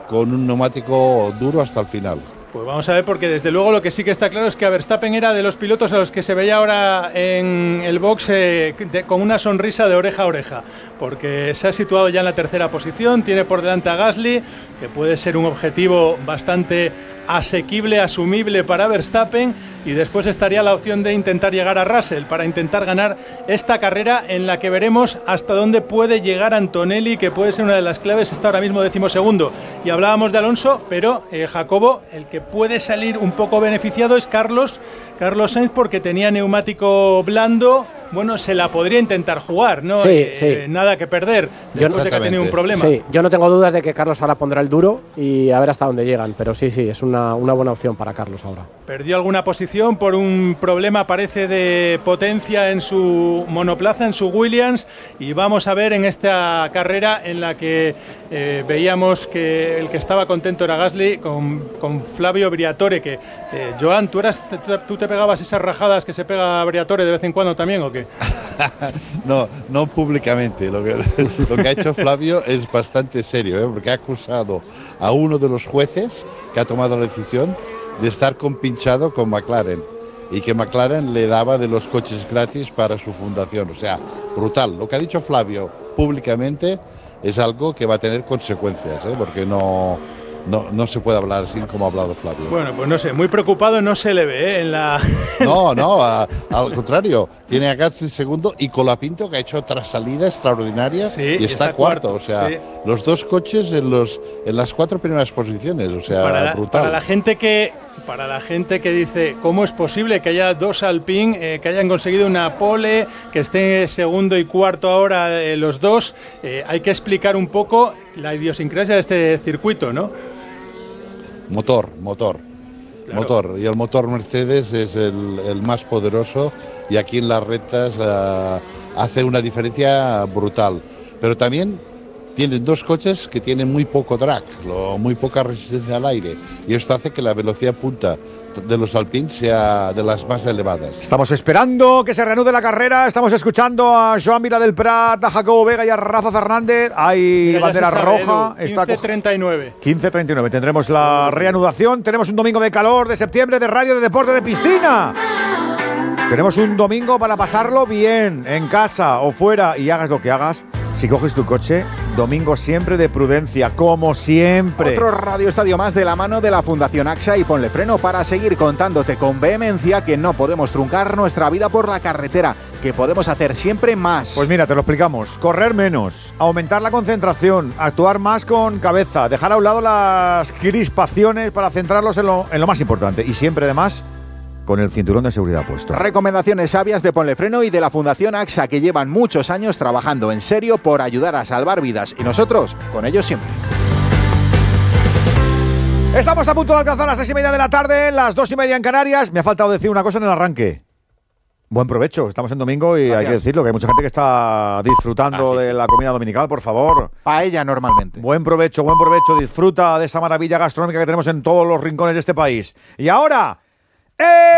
con un neumático duro hasta el final. Pues vamos a ver, porque desde luego lo que sí que está claro es que Verstappen era de los pilotos a los que se veía ahora en el box con una sonrisa de oreja a oreja, porque se ha situado ya en la tercera posición, tiene por delante a Gasly, que puede ser un objetivo bastante asequible, asumible para Verstappen, y después estaría la opción de intentar llegar a Russell para intentar ganar esta carrera en la que veremos hasta dónde puede llegar Antonelli, que puede ser una de las claves. Está ahora mismo 12º, y hablábamos de Alonso, pero Jacobo, el que puede salir un poco beneficiado es Carlos Sainz, porque tenía neumático blando. Bueno, se la podría intentar jugar, ¿no? Sí. Nada que perder después de que ha tenido un problema. Sí, yo no tengo dudas de que Carlos ahora pondrá el duro y a ver hasta dónde llegan, pero sí, es una buena opción para Carlos ahora. Perdió alguna posición por un problema, parece, de potencia en su monoplaza, en su Williams, y vamos a ver en esta carrera en la que veíamos que el que estaba contento era Gasly con Flavio Briatore, que Joan, ¿tú te pegabas esas rajadas que se pega Briatore de vez en cuando también, o qué? No públicamente. Lo que ha hecho Flavio es bastante serio, porque ha acusado a uno de los jueces que ha tomado la decisión de estar compinchado con McLaren, y que McLaren le daba de los coches gratis para su fundación. O sea, brutal. Lo que ha dicho Flavio públicamente es algo que va a tener consecuencias, porque no se puede hablar así como ha hablado Flavio. Bueno, pues no sé, muy preocupado no se le ve en la... No, al contrario, tiene a Gasly segundo y Colapinto, que ha hecho otra salida extraordinaria, y está cuarto. O sea, los dos coches en las 4 primeras posiciones, o sea, brutal. Para la gente que dice, ¿cómo es posible que haya dos Alpine, que hayan conseguido una pole, que esté segundo y cuarto ahora los dos? Hay que explicar un poco la idiosincrasia de este circuito, ¿no? Motor. Claro. Motor. Y el motor Mercedes es el más poderoso, y aquí en las rectas hace una diferencia brutal. Pero también tienen dos coches que tienen muy poco drag, muy poca resistencia al aire, y esto hace que la velocidad punta de los Alpine sea de las más elevadas. Estamos esperando que se reanude la carrera. Estamos escuchando a Joan Vila del Prat, a Jacobo Vega y a Rafa Fernández. Hay bandera roja. 15:39. 15:39. Tendremos la reanudación. Tenemos un domingo de calor, de septiembre, de radio, de deporte, de piscina. Tenemos un domingo para pasarlo bien, en casa o fuera, y hagas lo que hagas. Si coges tu coche, domingo siempre de prudencia, como siempre. Otro Radio Estadio más de la mano de la Fundación AXA y Ponle Freno, para seguir contándote con vehemencia que no podemos truncar nuestra vida por la carretera, que podemos hacer siempre más. Pues mira, te lo explicamos. Correr menos, aumentar la concentración, actuar más con cabeza, dejar a un lado las crispaciones para centrarlos en lo más importante, y siempre además con el cinturón de seguridad puesto. Recomendaciones sabias de Ponle Freno y de la Fundación AXA, que llevan muchos años trabajando en serio por ayudar a salvar vidas, y nosotros con ellos siempre. Estamos a punto de alcanzar las 6:30 de la tarde, las 2:30 en Canarias. Me ha faltado decir una cosa en el arranque. Buen provecho, estamos en domingo y hay que decirlo, que hay mucha gente que está disfrutando de la comida dominical, por favor. Paella normalmente. Buen provecho, disfruta de esa maravilla gastronómica que tenemos en todos los rincones de este país. Y ahora...